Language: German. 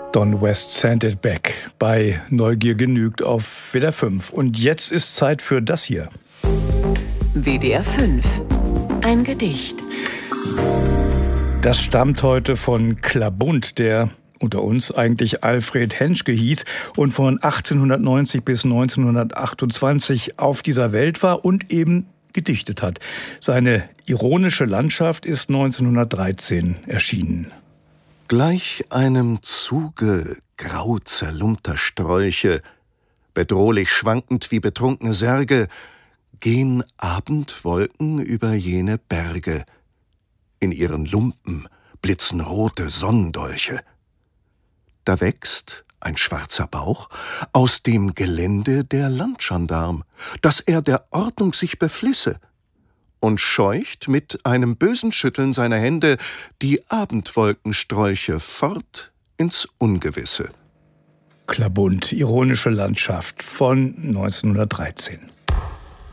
Don West Sent It Back bei Neugier genügt auf WDR 5. Und jetzt ist Zeit für das hier. WDR 5. Ein Gedicht. Das stammt heute von Klabund, der unter uns eigentlich Alfred Henschke hieß und von 1890 bis 1928 auf dieser Welt war und eben gedichtet hat. Seine ironische Landschaft ist 1913 erschienen. Gleich einem Zuge grau zerlumpter Sträuche, bedrohlich schwankend wie betrunkene Särge, gehen Abendwolken über jene Berge. In ihren Lumpen blitzen rote Sonnendolche. Da wächst ein schwarzer Bauch aus dem Gelände der Landgendarm, dass er der Ordnung sich beflisse, und scheucht mit einem bösen Schütteln seiner Hände die Abendwolkenstrolche fort ins Ungewisse. Klabund, ironische Landschaft von 1913.